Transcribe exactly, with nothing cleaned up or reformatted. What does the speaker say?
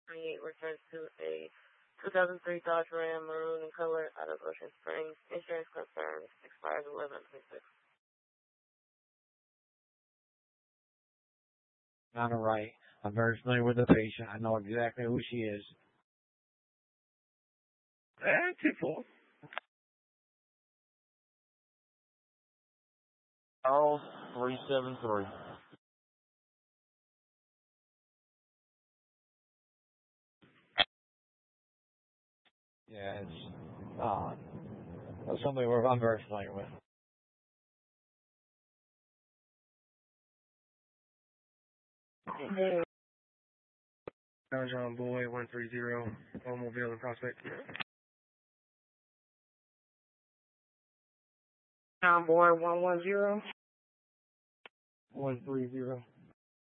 twenty-eight refers to a two thousand three Dodge Ram maroon in color out of Ocean Springs. Insurance concerns. Expires eleven twenty-six. Not right. I'm very familiar with the patient. I know exactly who she is. And two four. Charles three seven three. Yeah, it's uh, somebody we're, I'm very familiar with. John Boy, one three zero, Automobile and Prospect. John Boy, one one zero. one three zero.